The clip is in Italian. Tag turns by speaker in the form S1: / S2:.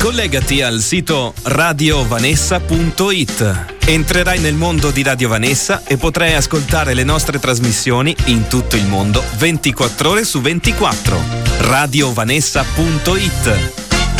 S1: Collegati al sito radiovanessa.it. Entrerai nel mondo di Radio Vanessa e potrai ascoltare le nostre trasmissioni in tutto il mondo 24 ore su 24. Radiovanessa.it.